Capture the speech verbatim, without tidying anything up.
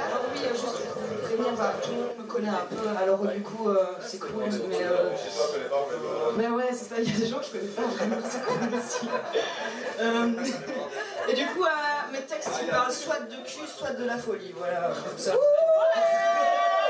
Alors oui, euh, juste pour vous prévenir, bah, tout le monde me connaît un peu, alors du coup euh, c'est cool, mais... Euh... Mais ouais, c'est ça, il y a des gens qui connaissent pas vraiment, c'est cool aussi. Euh... Et du coup, euh, mes textes, ils parlent soit de cul, soit de la folie, voilà, comme ça.